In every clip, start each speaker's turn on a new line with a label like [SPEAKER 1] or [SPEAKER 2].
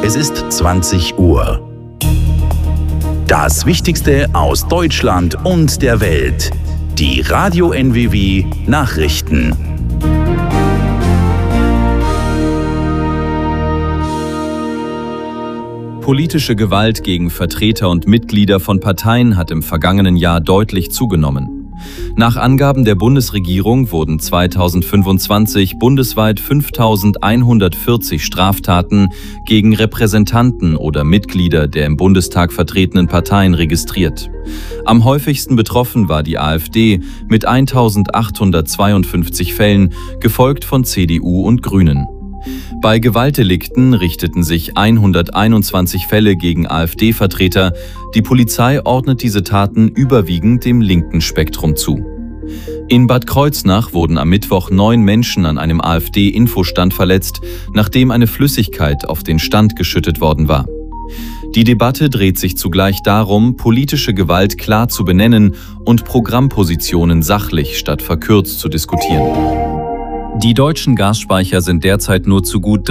[SPEAKER 1] Es ist 20 Uhr. Das Wichtigste aus Deutschland und der Welt. Die Radio NWW Nachrichten.
[SPEAKER 2] Politische Gewalt gegen Vertreter und Mitglieder von Parteien hat im vergangenen Jahr deutlich zugenommen. Nach Angaben der Bundesregierung wurden 2025 bundesweit 5.140 Straftaten gegen Repräsentanten oder Mitglieder der im Bundestag vertretenen Parteien registriert. Am häufigsten betroffen war die AfD mit 1.852 Fällen, gefolgt von CDU und Grünen. Bei Gewaltdelikten richteten sich 121 Fälle gegen AfD-Vertreter. Die Polizei ordnet diese Taten überwiegend dem linken Spektrum zu. In Bad Kreuznach wurden am Mittwoch 9 Menschen an einem AfD-Infostand verletzt, nachdem eine Flüssigkeit auf den Stand geschüttet worden war. Die Debatte dreht sich zugleich darum, politische Gewalt klar zu benennen und Programmpositionen sachlich statt verkürzt zu diskutieren. Die deutschen Gasspeicher sind derzeit nur zu gut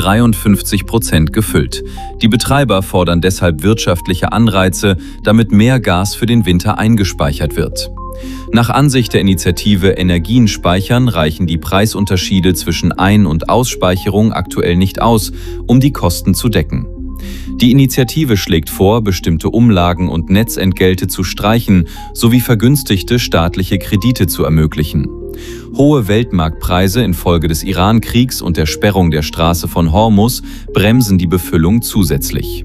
[SPEAKER 2] 53% gefüllt. Die Betreiber fordern deshalb wirtschaftliche Anreize, damit mehr Gas für den Winter eingespeichert wird. Nach Ansicht der Initiative Energien speichern reichen die Preisunterschiede zwischen Ein- und Ausspeicherung aktuell nicht aus, um die Kosten zu decken. Die Initiative schlägt vor, bestimmte Umlagen und Netzentgelte zu streichen sowie vergünstigte staatliche Kredite zu ermöglichen. Hohe Weltmarktpreise infolge des Iran-Kriegs und der Sperrung der Straße von Hormuz bremsen die Befüllung zusätzlich.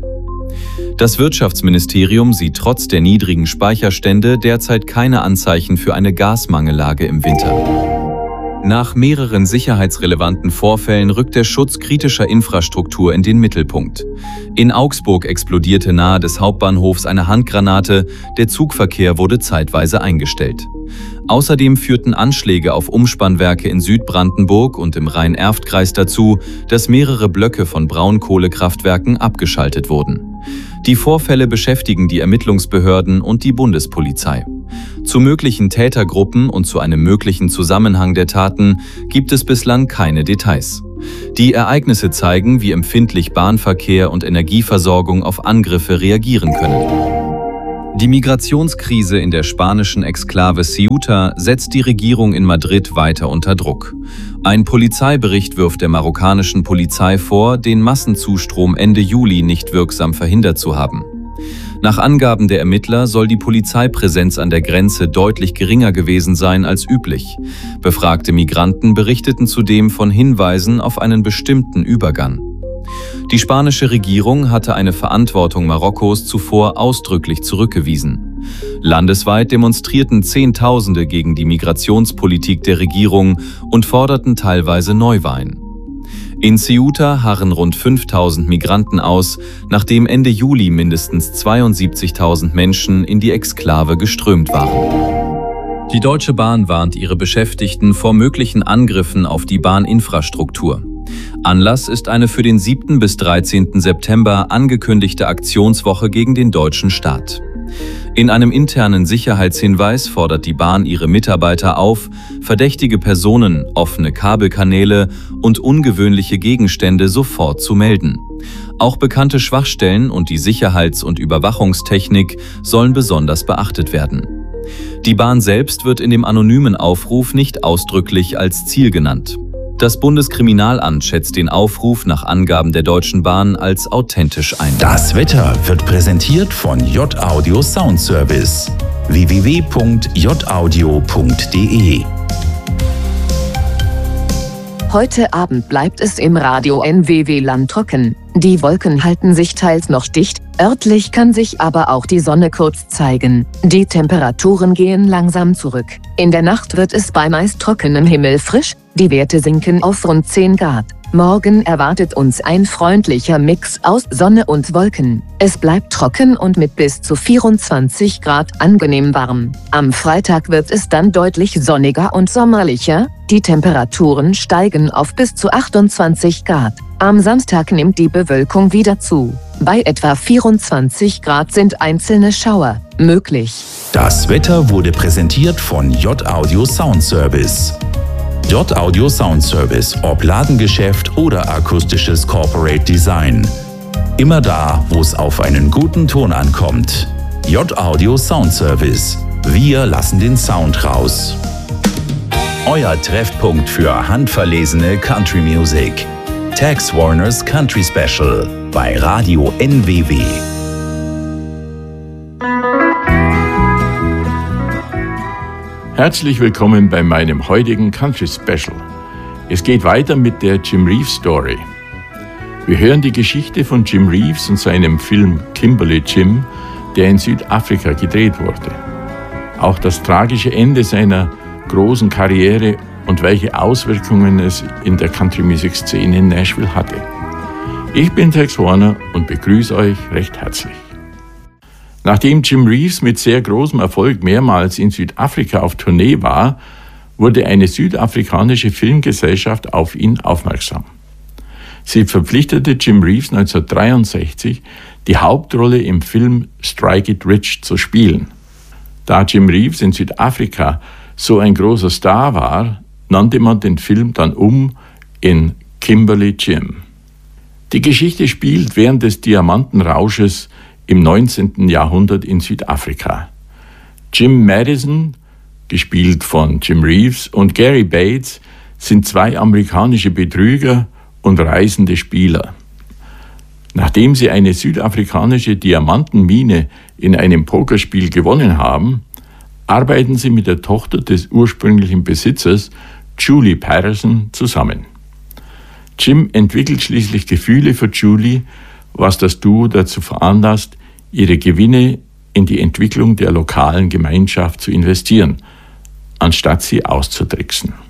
[SPEAKER 2] Das Wirtschaftsministerium sieht trotz der niedrigen Speicherstände derzeit keine Anzeichen für eine Gasmangellage im Winter. Nach mehreren sicherheitsrelevanten Vorfällen rückt der Schutz kritischer Infrastruktur in den Mittelpunkt. In Augsburg explodierte nahe des Hauptbahnhofs eine Handgranate, der Zugverkehr wurde zeitweise eingestellt. Außerdem führten Anschläge auf Umspannwerke in Südbrandenburg und im Rhein-Erft-Kreis dazu, dass mehrere Blöcke von Braunkohlekraftwerken abgeschaltet wurden. Die Vorfälle beschäftigen die Ermittlungsbehörden und die Bundespolizei. Zu möglichen Tätergruppen und zu einem möglichen Zusammenhang der Taten gibt es bislang keine Details. Die Ereignisse zeigen, wie empfindlich Bahnverkehr und Energieversorgung auf Angriffe reagieren können. Die Migrationskrise in der spanischen Exklave Ceuta setzt die Regierung in Madrid weiter unter Druck. Ein Polizeibericht wirft der marokkanischen Polizei vor, den Massenzustrom Ende Juli nicht wirksam verhindert zu haben. Nach Angaben der Ermittler soll die Polizeipräsenz an der Grenze deutlich geringer gewesen sein als üblich. Befragte Migranten berichteten zudem von Hinweisen auf einen bestimmten Übergang. Die spanische Regierung hatte eine Verantwortung Marokkos zuvor ausdrücklich zurückgewiesen. Landesweit demonstrierten Zehntausende gegen die Migrationspolitik der Regierung und forderten teilweise Neuwahlen. In Ceuta harren rund 5.000 Migranten aus, nachdem Ende Juli mindestens 72.000 Menschen in die Exklave geströmt waren. Die Deutsche Bahn warnt ihre Beschäftigten vor möglichen Angriffen auf die Bahninfrastruktur. Anlass ist eine für den 7. bis 13. September angekündigte Aktionswoche gegen den deutschen Staat. In einem internen Sicherheitshinweis fordert die Bahn ihre Mitarbeiter auf, verdächtige Personen, offene Kabelkanäle und ungewöhnliche Gegenstände sofort zu melden. Auch bekannte Schwachstellen und die Sicherheits- und Überwachungstechnik sollen besonders beachtet werden. Die Bahn selbst wird in dem anonymen Aufruf nicht ausdrücklich als Ziel genannt. Das Bundeskriminalamt schätzt den Aufruf nach Angaben der Deutschen Bahn als authentisch ein.
[SPEAKER 1] Das Wetter wird präsentiert von J-Audio Soundservice. www.jaudio.de.
[SPEAKER 3] Heute Abend bleibt es im Radio NWW-Land trocken. Die Wolken halten sich teils noch dicht, örtlich kann sich aber auch die Sonne kurz zeigen. Die Temperaturen gehen langsam zurück. In der Nacht wird es bei meist trockenem Himmel frisch, die Werte sinken auf rund 10 Grad. Morgen erwartet uns ein freundlicher Mix aus Sonne und Wolken. Es bleibt trocken und mit bis zu 24 Grad angenehm warm. Am Freitag wird es dann deutlich sonniger und sommerlicher. Die Temperaturen steigen auf bis zu 28 Grad. Am Samstag nimmt die Bewölkung wieder zu. Bei etwa 24 Grad sind einzelne Schauer möglich.
[SPEAKER 1] Das Wetter wurde präsentiert von J-Audio Soundservice. J-Audio Soundservice, ob Ladengeschäft oder akustisches Corporate Design. Immer da, wo es auf einen guten Ton ankommt. J-Audio Sound Service. Wir lassen den Sound raus. Euer Treffpunkt für handverlesene Country Music. Tex Warners Country Special bei Radio NWW.
[SPEAKER 4] Herzlich willkommen bei meinem heutigen Country Special. Es geht weiter mit der Jim Reeves Story. Wir hören die Geschichte von Jim Reeves und seinem Film Kimberly Jim, der in Südafrika gedreht wurde. Auch das tragische Ende seiner großen Karriere und welche Auswirkungen es in der Country-Music-Szene in Nashville hatte. Ich bin Tex Warner und begrüße euch recht herzlich. Nachdem Jim Reeves mit sehr großem Erfolg mehrmals in Südafrika auf Tournee war, wurde eine südafrikanische Filmgesellschaft auf ihn aufmerksam. Sie verpflichtete Jim Reeves 1963, die Hauptrolle im Film Strike It Rich zu spielen. Da Jim Reeves in Südafrika so ein großer Star war, nannte man den Film dann in Kimberly Jim. Die Geschichte spielt während des Diamantenrausches im 19. Jahrhundert in Südafrika. Jim Madison, gespielt von Jim Reeves, und Gary Bates sind zwei amerikanische Betrüger und reisende Spieler. Nachdem sie eine südafrikanische Diamantenmine in einem Pokerspiel gewonnen haben, arbeiten sie mit der Tochter des ursprünglichen Besitzers, Julie Patterson, zusammen. Jim entwickelt schließlich Gefühle für Julie, was das Duo dazu veranlasst, ihre Gewinne in die Entwicklung der lokalen Gemeinschaft zu investieren, anstatt sie auszutricksen.